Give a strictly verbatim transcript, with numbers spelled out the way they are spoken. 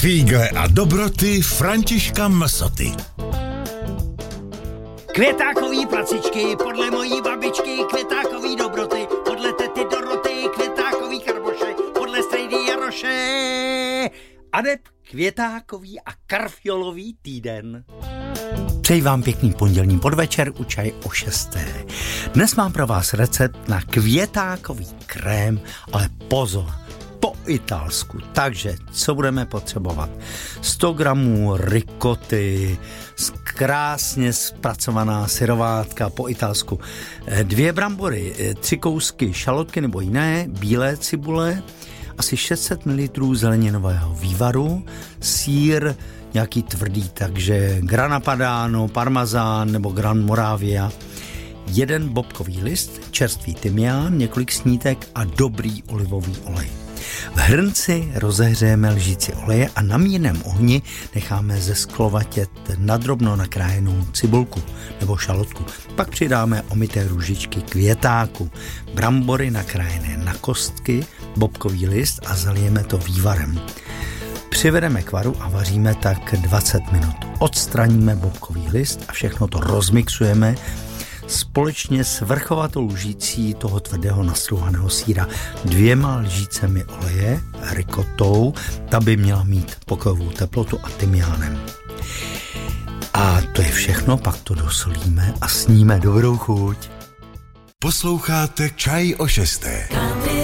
Fígle a dobroty Františka Msoty. Květákový pracičky, podle mojí babičky, květákový dobroty, podle tety Doroty, květákový karboše, podle strejdy Jaroše. Adep květákový a karfiolový týden. Přeji vám pěkný pondělní podvečer u čaje o šesté. Dnes mám pro vás recept na květákový krém, ale pozor, po italsku. Takže, co budeme potřebovat? sto gramů ricoty, krásně zpracovaná syrovátka po italsku, dvě brambory, tři kousky šalotky nebo jiné, bílé cibule, asi šest set mililitrů zeleninového vývaru, sýr nějaký tvrdý, takže grana padano, parmazán nebo gran moravia, jeden bobkový list, čerstvý tymián, několik snítek a dobrý olivový olej. V hrnci rozehřejeme lžíci oleje a na mírném ohni necháme zesklovatět nadrobno nakrájenou cibulku nebo šalotku. Pak přidáme omyté růžičky květáku, brambory nakrájené na kostky, bobkový list a zalijeme to vývarem. Přivedeme k varu a vaříme tak dvacet minut. Odstraníme bobkový list a všechno to rozmixujeme společně s vrchovatou lžící toho tvrdého nastrouhaného sýra, dvěma lžícemi oleje, rikotou, ta by měla mít pokojovou teplotu a tymiánem. A to je všechno, pak to dosolíme a sníme dobrou chuť. Posloucháte Čaj o šesté.